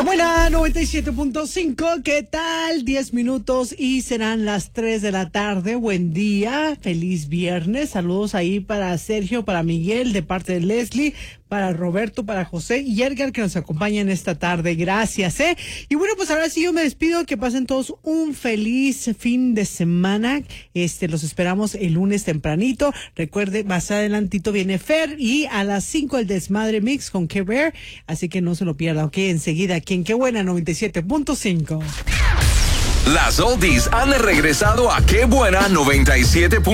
Buena 97.5, ¿qué tal? 10 minutos y serán las 3 de la tarde. Buen día, feliz viernes. Saludos ahí para Sergio, para Miguel, de parte de Leslie, para Roberto, para José y Edgar, que nos acompañan esta tarde. Gracias, ¿eh? Y bueno, pues ahora sí yo me despido. Que pasen todos un feliz fin de semana. Los esperamos el lunes tempranito. Recuerde, más adelantito viene Fer y a las 5 el Desmadre Mix con K-Bear. Así que no se lo pierda, ¿ok? Enseguida aquí en Qué Buena 97.5. Las oldies han regresado a Qué Buena 97.